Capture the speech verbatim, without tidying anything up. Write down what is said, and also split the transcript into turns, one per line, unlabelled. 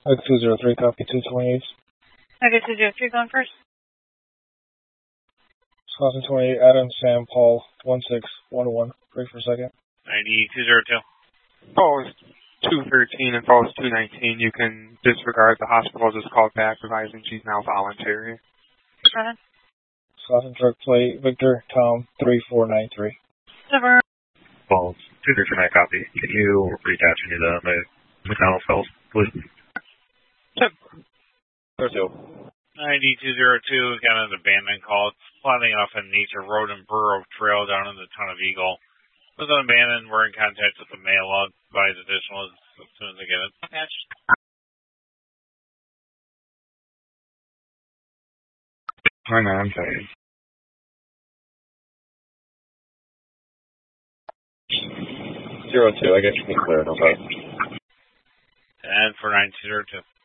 Like two zero three, copy two twenty-eight.
Okay, two zero three going first.
Wisconsin twenty-eight, Adam, Sam, Paul, one six one one. Break for a second.
ninety two zero two.
Calls two thirteen and calls two nineteen. You can disregard the hospital just called back, advising she's now voluntary.
Seven.
Wisconsin truck plate, Victor, Tom, three four nine three.
Seven.
Calls two zero two nine, copy. Can you reattach me to my McDonald's calls, please?
Yep.
ninety two zero two, got an abandoned call. It's plotting off a nature road and Burrow Trail down in the town of Eagle. It was abandoned. We're in contact with the mail. I'll advise additional as soon as I get it. Attached.
Hi, man, I'm sorry. Zero two, I guess you can clear it, okay?
And for nine two zero two.